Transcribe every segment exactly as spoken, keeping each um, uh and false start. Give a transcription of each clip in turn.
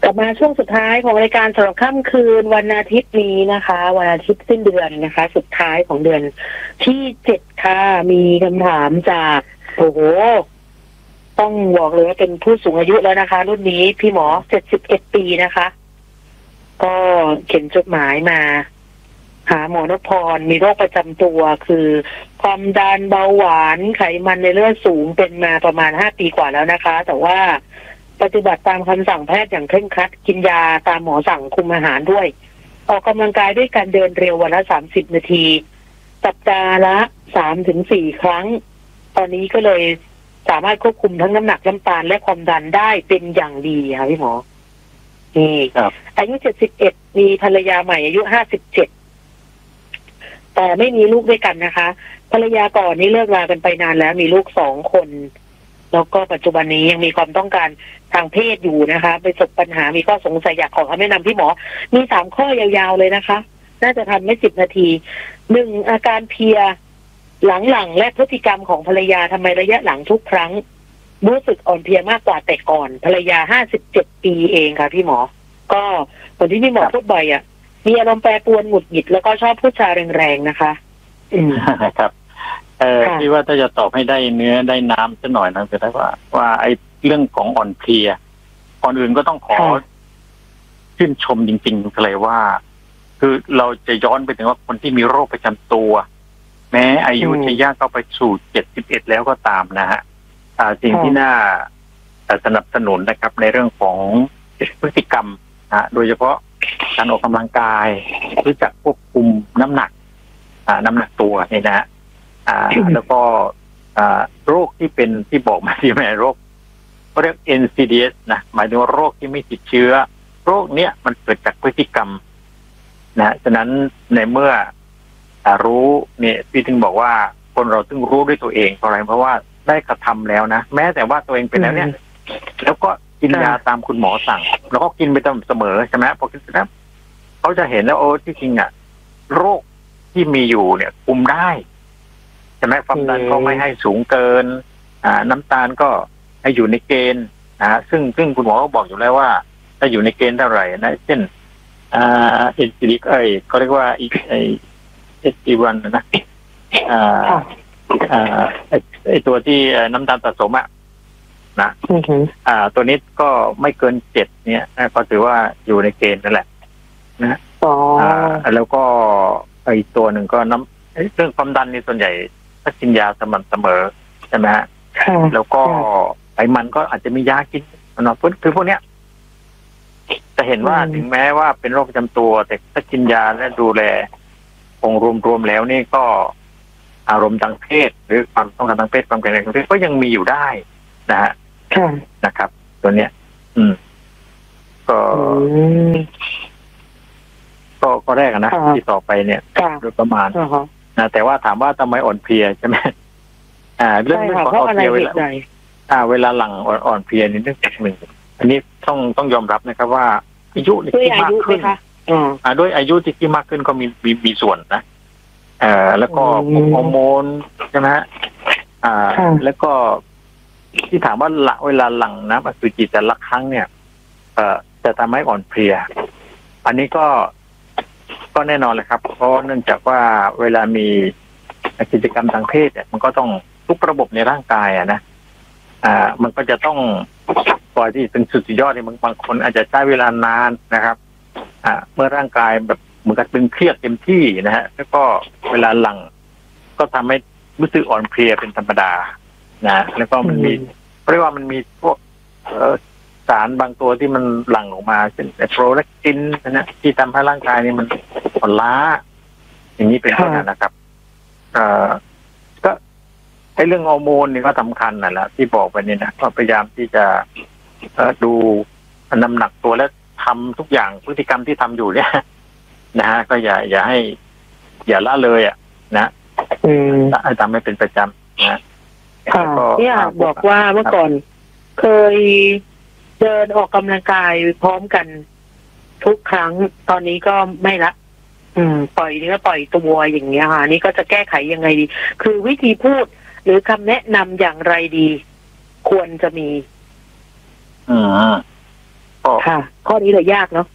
กลับมาช่วงสุดท้ายของรายการสำหรับค่ำคืนวันอาทิตย์นี้นะคะวันอาทิตย์สิ้นเดือนนะคะสุดท้ายของเดือนที่เจ็ดค่ะมีคำถามจากโอ้โหต้องบอกเลยว่าเป็นผู้สูงอายุแล้วนะคะ รุ่นนี้พี่หมอเจ็ดสิบเอ็ดปีนะคะก็เขียนจดหมายมาหาหมอนพพรมีโรคประจำตัวคือความดันเบาหวานไขมันในเลือดสูงเป็นมาประมาณห้าปีกว่าแล้วนะคะแต่ว่าปฏิบัติตามคำสั่งแพทย์อย่างเคร่งครัดกินยาตามหมอสั่งคุมอาหารด้วยออกกำลังกายด้วยการเดินเร็ววันละสามสิบนาทีสัปดาห์ละสามถึงสี่ครั้งตอนนี้ก็เลยสามารถควบคุมทั้งน้ำหนักน้ำตาลและความดันได้เป็นอย่างดีค่ะพี่หมอนี่อายุเจ็ดสิบเอ็ดมีภรรยาใหม่อายุห้าสิบเจ็ดแต่ไม่มีลูกด้วยกันนะคะภรรยาก่อนนี้เลิกรากันไปนานแล้วมีลูกสองคนแล้วก็ปัจจุบันนี้ยังมีความต้องการทางเพศอยู่นะคะไปประสบปัญหามีข้อสงสัยอยากขอคำแนะนำพี่หมอมีสามข้อยาวๆเลยนะคะน่าจะทำไม่สิบนาทีหนึ่งอาการเพลียหลังๆและพฤติกรรมของภรรยาทำไมระยะหลังทุกครั้งรู้สึกอ่อนเพลียมากกว่าแต่ก่อนภรรยาห้าสิบเจ็ดปีเองค่ะพี่หมอก็เหมือนที่พี่หมอพูดบ่อยอ่ะมีอารมณ์แปรปรวนหงุดหงิดแล้วก็ชอบพูดจาแรงๆนะคะอืมครับเออที่ว่าถ้าจะตอบให้ได้เนื้อได้น้ำสักหน่อยนะคือได้ว่าว่าไอ้เรื่องของอ่อนเพลียก่อนอื่นก็ต้องขอชื่นชมจริงๆเลยว่าคือเราจะย้อนไปถึงว่าคนที่มีโรคประจำตัวแม้อายุจะย่างเข้าไปสู่เจ็ดสิบเอ็ดแล้วก็ตามนะฮะสิ่งที่น่าสนับสนุนนะครับในเรื่องของพฤติกรรมนะโดยเฉพาะการออกกำลังกายรู้จักควบคุมน้ำหนักน้ำหนักตัวนี่นะฮะแล้วก็โรคที่เป็นที่บอกมาที่แม่โรคเขาเรียก เอ็น ซี ดี เอส นะหมายถึงโรคที่ไม่ติดเชื้อโรคเนี้ยมันเกิดจากพฤติกรรมนะฉะนั้นในเมื่อรู้เนี่ยพี่ถึงบอกว่าคนเราต้องรู้ด้วยตัวเองเพราะอะไรเพราะว่าได้กระทำแล้วนะแม้แต่ว่าตัวเองเป็นแล้วเนี่ยแล้วก็กินยาตามคุณหมอสั่งแล้วก็กินไปตามเสมอใช่ไหมพอกินเสร็จแล้วเขาจะเห็นแล้วโอ้ที่จริงอ่ะโรคที่มีอยู่เนี่ยคุมได้ใช่ไหมความดันก็ไม่ให้สูงเกินอ่าน้ำตาลก็ให้อยู่ในเกณฑ์นะซึ่งซึ่งคุณหมอก็บอกอยู่แล้วว่าถ้าอยู่ในเกณฑ์เท่าไหร่นะเช่นอ่าเอ็นซีดีเอ้ยเขาเรียกว่าอีกไอเอสจีวันนะอ่าอ่าไอตัวที่น้ำตาลสะสมอะนะอ่าตัวนี้ก็ไม่เกินเจ็ดเนี่ยก็ถือว่าอยู่ในเกณฑ์นั่นแหละนะอ่าแล้วก็ไอตัวหนึ่งก็น้ำเรื่องความดันนี่ส่วนใหญ่ถ้ากินยาสม่ำเสมอใช่ไหมฮะแล้วก็ไขมันก็อาจจะมียากินนะคือพวกเนี้ยจะเห็นว่าถึงแม้ว่าเป็นโรคประจำตัวแต่ถ้ากินยาและดูแลองค์รวมๆแล้วนี่ก็อารมณ์ทางเพศหรือความต้องการทางเพศความแข็งแรงทางเพศก็ยังมีอยู่ได้นะฮะนะครับตัวเนี้ยอืมก็ก็ก็แรกนะที่ต่อไปเนี่ยโดยประมาณนะแต่ว่าถามว่าทำไมอ่อนเพลียใช่ไหมอ่าเรื่องของอ่อนเพลียเวลาอ่าเวลาหลังอ่อนเพลียนี่เรื่องหนึ่งอันนี้ต้องต้องยอมรับนะครับว่าอายุที่มากขึ้นอ่าด้วยอายุที่มากขึ้นก็มีมีมีส่วนนะเอ่อแล้วก็ฮอร์โมนใช่ไหมฮะอ่าแล้วก็ที่ถามว่าละเวลาหลังน้ำอสุจิแต่ละครั้งเนี่ยเอ่อจะทำให้อ่อนเพลียอันนี้ก็ก็แน่นอนเลยครับเพราะเนื่องจากว่าเวลามีกิจกรรมทางเพศเนี่ยมันก็ต้องทุกระบบในร่างกายอ่ะนะอ่ามันก็จะต้องกว่าที่เป็นสุดยอดเนี่ยบางคนอาจจะใช้เวลานานนะครับอ่าเมื่อร่างกายแบบเหมือนกับตึงเครียดเต็มที่นะฮะแล้วก็เวลาหลังก็ทำให้รู้สึกอ่อนเพลียเป็นธรรมดานะแล้วก็มันมีเรียกว่ามันมีพวกสารบางตัวที่มันหลั่งออกมาเช่นโปรแลคตินนะที่ทำให้ร่างกายนี่มันอ่อนล้าอย่างนี้เป็นต้นนะครับเอ่อก็ไอ้เรื่องฮอร์โมนนี่ก็สำคัญน่ะแหละที่บอกไปนี่นะก็พยายามที่จะดูน้ำหนักตัวและทำทุกอย่างพฤติกรรมที่ทำอยู่เนี่ยนะฮะก็อย่าอย่าให้อย่าละเลยอ่ะนะให้ทำให้เป็นประจำนะค่ะเนี่ยบอกว่าเมื่อก่อนเคยเดินออกกำลังกายพร้อมกันทุกครั้งตอนนี้ก็ไม่ละอืมปล่อยเนื้อปล่อยตัวอย่างเงี้ยค่ะนี่ก็จะแก้ไขยังไงดีคือวิธีพูดหรือคำแนะนำอย่างไรดีควรจะมีอืมก็ข้อนี้เลยยากเนาะ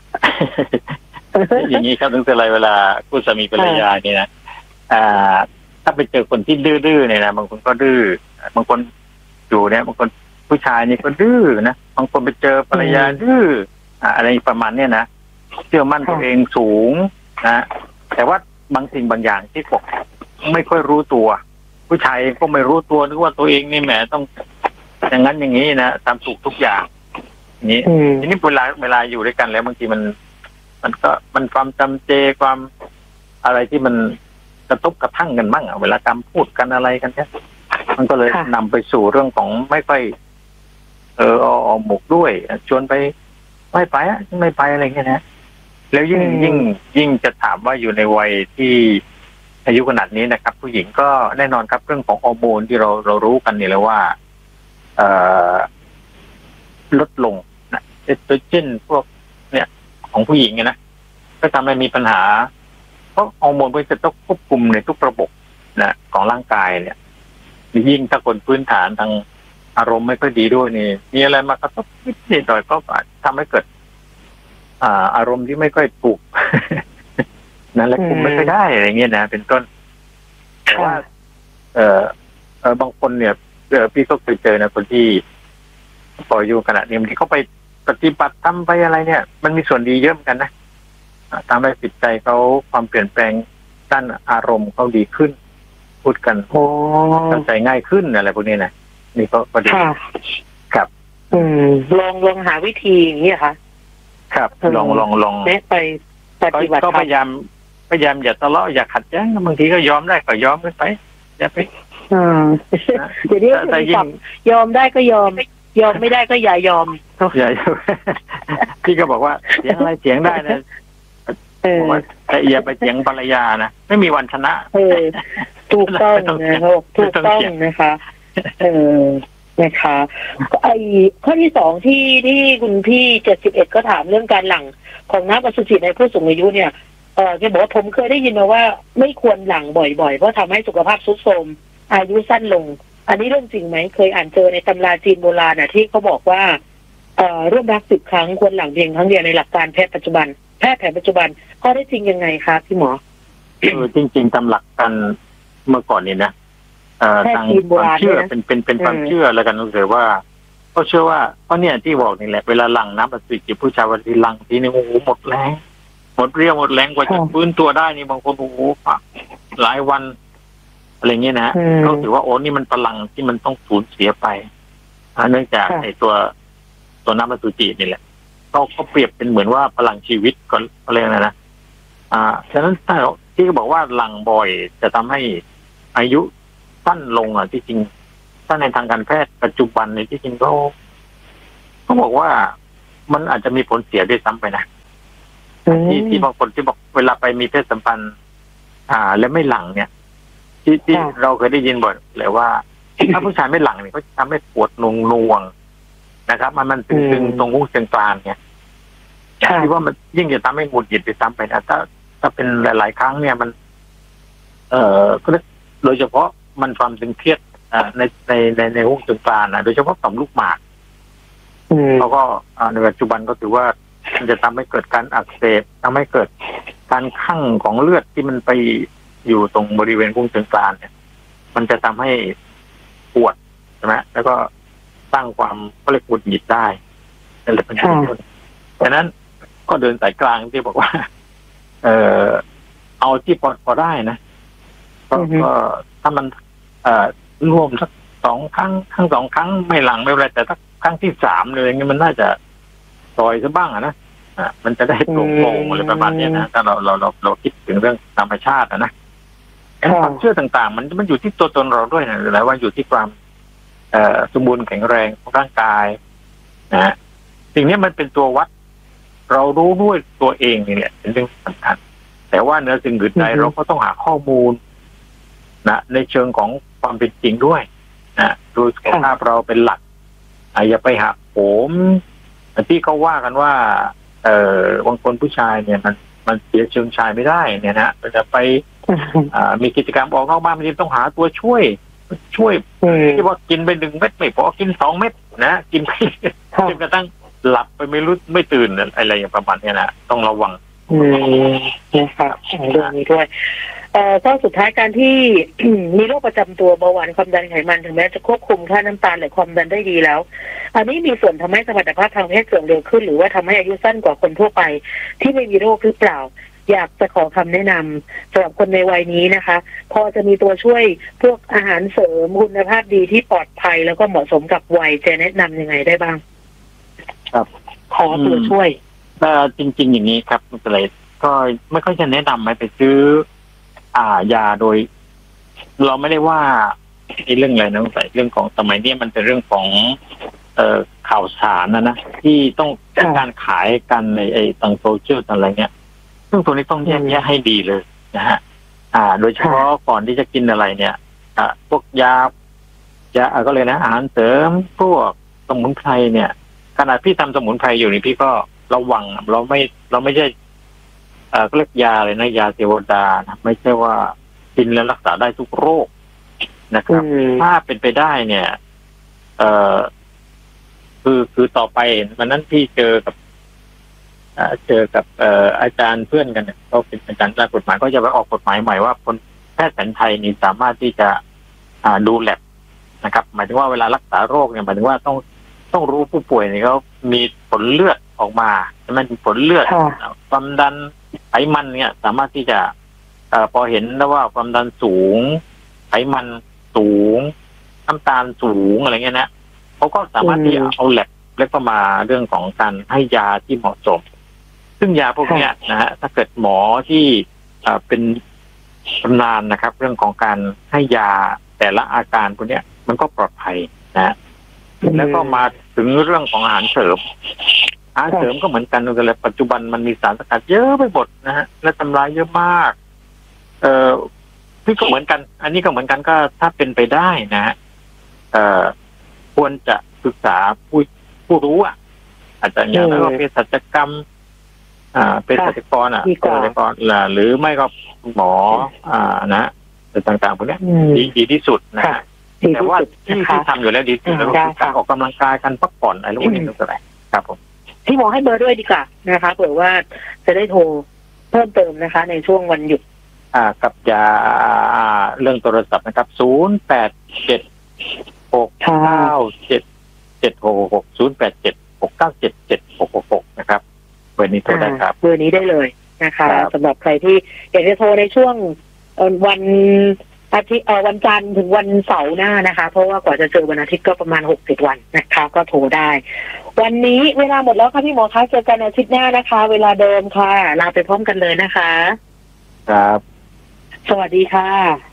อย่างนี้ครับตั้งแต่ไรเวลาคู่สามีภรรยาเนี่ยนะอ่าถ้าไปเจอคนที่ดื้อๆเนี่ยนะบางคนก็ดื้อบางคนอยู่เนี่ยบางคนผู้ชายนี่ก็ดื้อนะบางคนไปเจอภรรยาดื้ออะไรประมาณเนี้ยนะเชื่อมั่นตัวเองสูงนะแต่ว่าบางสิ่งบางอย่างที่บอกไม่ค่อยรู้ตัวผู้ชายก็ไม่รู้ตัวนึกว่าตัวเองนี่แหมต้องอย่างนั้นอย่างนี้นะทำถูกทุกอย่างนี้ทีนี้เวลาเวลาอยู่ด้วยกันแล้วบางทีมันมันก็มันความจำเจความอะไรที่มันกระทบกระทั่งกันบ้างอ่ะเวลาการพูดกันอะไรกันเนี่ยมันก็เลยนำไปสู่เรื่องของไม่ค่อยเออเอาหมกด้วยชวนไปไม่ไปอ่ะไม่ไปอะไรเงี้ยนะแล้วยิ่งยิ่งยิ่งจะถามว่าอยู่ในวัยที่อายุขนาดนี้นะครับผู้หญิงก็แน่นอนครับเรื่องของฮอร์โมนที่เราเรารู้กันนี่แล้วว่าเอ่อลดลงนะเอสโตรเจนพวกเนี่ยของผู้หญิงนะก็ทำให้มีปัญหาเพราะฮอร์โมนมันจะต้องควบคุมในทุกระบบนะของร่างกายเนี่ยยิ่งถ้าคนพื้นฐานทางอารมณ์ไม่ค่อยดีด้วยนี่มีอะไรมากระทบนิดหน่อยก็ทำให้เกิดอ่าอารมณ์ที่ไม่ค่อยถูก นั่นแหละคุมไม่ค่อยได้อะไรเงี้ยนะเป็นต้นแต่ว่าเออเออบางคนเนี่ยเออพี่ก็เคยเจอนะคนที่ปล่อยอยู่ขณะนี้บางทีเขาไปปฏิบัติทำไปอะไรเนี่ยมันมีส่วนดีเยอะเหมือนกันนะทำให้จิตใจเขาความเปลี่ยนแปลงด้านอารมณ์เขาดีขึ้นพูดกันโอ้เข้าใจง่ายขึ้นอะไรพวกนี้นะนี่ก็ก็ดีครับอืมลองลองหาวิธีอย่างนี้ค่ะครับลองลองลองแนะไปปฏิบัติก็พยายามพยายามอย่าทะเลาะอย่าขัดแย้งบางทีก็ยอมได้ก็ยอมกันไปอย่าไปอ่าเดี๋ยวนี้แต่ยิ่งยอมได้ก็ยอมยอมไม่ได้ก็อย่ายอมอย่ายอมพี่ก็บอกว่าเสียงอะไรเสียงได้นะแต่อย่าไปเสียงภรรยานะไม่มีวันชนะเออถูกต้องนะครับถูกต้องนะคะเออนะคะไอ้ข้อที่สองที่ที่คุณพี่เจ็ดสิบเอ็ดก็ถามเรื่องการหลั่งของน้ำอสุจิในผู้สูงอายุเนี่ยเออแกบอกว่าผมเคยได้ยินมาว่าไม่ควรหลั่งบ่อยๆเพราะทำให้สุขภาพทรุดโทรมอายุสั้นลงอันนี้เรื่องจริงไหมเคยอ่านเจอในตำราจีนโบราณน่ะที่เขาบอกว่าเอ่อร่วมรักสิบครั้งควรหลั่งเพียงครั้งเดียวในหลักการแพทย์ปัจจุบันแพทย์แผนปัจจุบันข้อได้จริงยังไงคะพี่หมอเออจริงๆตามหลักกันเมื่อก่อนนี่นะเอ่อทางความเชื่อเป็นเป็นเป็นความเชื่อแล้วกันรู้สึกว่าก็เชื่อว่าเพราะเนี่ยที่บอกนี่แหละเวลาหลั่งน้ำอสุจิผู้ชายวันที่หลั่งทีนี่โอ้โหหมดแรงหมดเรี่ยวหมดแรงกว่าจะฟื้นตัวได้นี่บางคนโอ้โหหลายวันอะไรเงี้ยนะก็ถือว่าโอ้นี่มันพลังที่มันต้องสูญเสียไปเนื่องจากไอ้ตัวตัวน้ำอสุจินี่แหละก็เขาเปรียบเป็นเหมือนว่าพลังชีวิตก็อะไรนะนะอ่าฉะนั้นถ้าที่เขาบอกว่าหลั่งบ่อยจะทำให้อายุสั้นลงอ่ะที่จริงถ้าในทางการแพทย์ปัจจุบันในที่จริงเขาเขาบอกว่ามันอาจจะมีผลเสียด้วยซ้ำไปนะที่ที่บางคนที่บอกเวลาไปมีเพศสัมพันธ์อ่าแล้วไม่หลั่งเนี่ยที่ที่เราเคยได้ยินบ่อยเลยว่าถ้าผู้ชายไม่หลั่งเนี่ยเขาทำให้ปวดนวงนวงนะครับมันมันตึงๆตรงหูเชิงกรานเนี่ยที่ว่ามันยิ่งจะทำให้หงุดหงิดไปซ้ำไปนะถ้าถ้าเป็นหลายๆครั้งเนี่ยมันเอ่อโดยเฉพาะมันความตึงเครียดอ่าในในในในหูเชิงกรานนะโดยเฉพาะต่อมลูกหมากแล้วก็ในปัจจุบันก็ถือว่ามันจะทำให้เกิดการอักเสบทำให้เกิดการคั่งของเลือดที่มันไปอยู่ตรงบริเวณกุ้งเชิงกรานเนี่ยมันจะทำให้ปวดใช่ไหมแล้วก็สร้างความก็เรียกหงุดหงิดได้นั่นแหละเป็นต้นดังนั้นก็เดินสายกลางที่บอกว่าเออเอาที่พอพอได้นะก็ก็ถ้ามันเอ่อร่วมสักสองครั้งครั้งสองครั้งไม่หลังไม่เป็นไรแต่ถ้าครั้งที่สามเลยอย่างเงี้ยมันน่าจะซอยซะบ้างอะนะอ่ามันจะได้โปร่งโปร่งอะไรประมาณนี้นะถ้าเราเราเราเราคิดถึงเรื่องธรรมชาตินะความเชื่อต่างๆมันมันอยู่ที่ตัวตนเราด้วยนะหรือว่าอยู่ที่ความเอ่อสมบูรณ์แข็งแรงของร่างกายนะสิ่งนี้มันเป็นตัววัดเรารู้ด้วยตัวเองนี่แหละเป็นเรื่องสำคัญแต่ว่าเนื้อสิ่งอื่นใดเราก็ต้องหาข้อมูลนะในเชิงของความเป็นจริงด้วยนะดูสุขภาพเราเป็นหลักอย่าไปหักโหมที่เขาว่ากันว่าเอ่อบางคนผู้ชายเนี่ยมันมันเสียเชิงชายไม่ได้เนี่ยนะจะไปมีกิจกรรมออกนอกบ้านมันต้องหาตัวช่วยช่วยที่ว่ากินไปหนึ่งเม็ดไม่พอกินสองเม็ดนะกินไปจนกระทั่งหลับไปไม่รู้ไม่ตื่นอะไรอย่างประมาณนี้นะต้องระวังอืมนะคะเรื่องนี้ด้วยเอ่อก็สุดท้ายการที่ มีโรคประจำตัวเบาหวานความดันไขมันถึงแม้จะควบคุมค่าน้ำตาลหรือความดันได้ดีแล้วอันนี้มีส่วนทำให้สมรรถภาพทางเพศเสื่อมเร็วขึ้นหรือว่าทำให้อายุสั้นกว่าคนทั่วไปที่ไม่มีโรคหรือเปล่าอยากจะขอคำแนะนำสำหรับคนในวัยนี้นะคะพอจะมีตัวช่วยพวกอาหารเสริมคุณภาพดีที่ปลอดภัยแล้วก็เหมาะสมกับวัยจะแนะนำยังไงได้บ้างครับขอตัวช่วยก็จริงๆอย่างนี้ครับคุณเลยก็ไม่ค่อยจะแนะนำไหมไปซื้ออ่ายาโดยเราไม่ได้ว่าในเรื่องอะไรนะใส่เรื่องของสมัยนี้มันเป็นเรื่องของเอ่อข่าวสารนะนะที่ต้องการขายกันในไอ้ทางโซเชียลอะไรเงี้ยซึ่งตัวนี้ต้องแยกแยะให้ดีเลยนะฮะอ่าโดยเฉพาะก่อนที่จะกินอะไรเนี่ยอ่าพวกยายาก็เลยนะอาหารเสริมพวกสมุนไพรเนี่ยขนาดพี่ทำสมุนไพรอยู่นี่พี่ก็ระวังเราไม่เราไม่ใช่เอ่อก็เรียกยาเลยนะยาเทวดานะไม่ใช่ว่ากินแล้วรักษาได้ทุกโรคนะครับถ้าเป็นไปได้เนี่ยเอ่อคือคือต่อไปวันนั้นพี่เจอกับเจอกับเอ่ออาจารย์เพื่อนกันเนี่ยเขาเป็นอาจารย์ด้านกฎหมายก็จะไปออกกฎหมายใหม่ว่าคนแพทย์แผนไทยนี่สามารถที่จะอ่าดูแลบนะครับหมายถึงว่าเวลารักษาโรคเนี่ยหมายถึงว่าต้องต้องรู้ผู้ป่วยเนี่ยเขามีผลเลือดออกมาใช่ไหมผลเลือดความดันไขมันเนี่ยสามารถที่จะเอ่อพอเห็นแล้วว่าความดันสูงไขมันสูงน้ำตาลสูงอะไรเงี้ยนะเขาก็สามารถที่เอาแลบเรียกว่ามาเรื่องของการให้ยาที่เหมาะสมซึ่งยาพวกนี้นะฮะถ้าเกิดหมอที่เป็นชำนาญนะครับเรื่องของการให้ยาแต่ละอาการพวกนี้มันก็ปลอดภัยนะแล้วก็มาถึงเรื่องของอาหารเสริมอาหารเสริมก็เหมือนกันเลยปัจจุบันมันมีสารสกัดเยอะไปหมดนะฮะและทำลายเยอะมากเอ่อนี่ก็เหมือนกันอันนี้ก็เหมือนกันก็ถ้าเป็นไปได้นะฮะเอ่อควรจะศึกษาผู้ผู้รู้อ่ะอาจจะอย่างนั้นก็เป็นศัลยกรรมอ่าเป็นศัลยกรอ่ะศัลยกรหรือไม่ก็หมออ่านะต่างๆพวกนี้ดีดีที่สุดนะแต่ว่าที่ที่ทำอยู่แล้วดีที่สุดแล้วก็คือการออกกำลังกายการพักผ่อนอะไรพวกนี้นั่นแหละครับผมที่หมอให้เบอร์ด้วยดีกว่านะคะเผื่อว่าจะได้โทรเพิ่มเติมนะคะในช่วงวันหยุดอ่ากับยาเรื่องโทรศัพท์นะครับศูนย์แปดเจ็ดหกเก้าเจ็ดเจ็ดหกหกศูนย์แปดเจ็ดหกเก้าเจ็ดเจ็ดหกหกหกนะครับเบอร์นี้โทรได้ครับเบอร์นี้ได้เลยนะคะสำหรับใครที่อยากจะโทรในช่วงวันอาทิตย์วันจันทร์ถึงวันเสาร์หน้านะคะเพราะว่ากว่าจะเจอวันอาทิตย์ก็ประมาณหกสิบวันนะคะก็โทรได้วันนี้เวลาหมดแล้วค่ะพี่หมอคะเจอกันอาทิตย์หน้านะคะเวลาเดิมค่ะลาไปพร้อมกันเลยนะคะครับสวัสดีค่ะ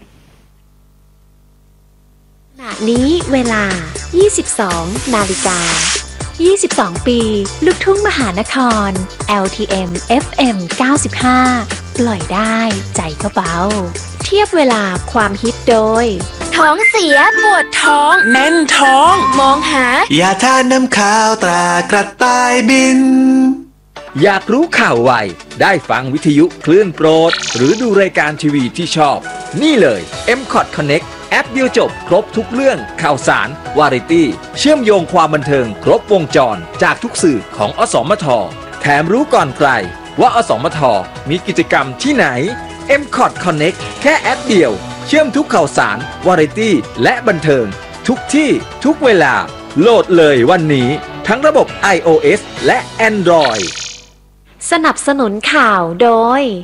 ขณะนี้เวลา ยี่สิบสอง นาฬิกา ยี่สิบสอง ปีลูกทุ่งมหานคร แอล ที เอ็ม เอฟ เอ็ม เก้าสิบห้า ปล่อยได้ใจก็เบาเทียบเวลาความฮิตโดยท้องเสียปวดท้องแน่นท้องมองหายาทาน้ำขาวตรากระต่ายบินอยากรู้ข่าวไวได้ฟังวิทยุคลื่นโปรดหรือดูรายการทีวีที่ชอบนี่เลย เอ็ม คอท Connect แอปเดียวจบครบทุกเรื่องข่าวสารวาไรตี้เชื่อมโยงความบันเทิงครบวงจรจากทุกสื่อของอสมทแถมรู้ก่อนใครว่าอสมทมีกิจกรรมที่ไหน เอ็ม คอท Connect แค่แอปเดียวเชื่อมทุกข่าวสารวาไรตี้และบันเทิงทุกที่ทุกเวลาโหลดเลยวันนี้ทั้งระบบ ไอ โอ เอส และ Android สนับสนุนข่าวโดย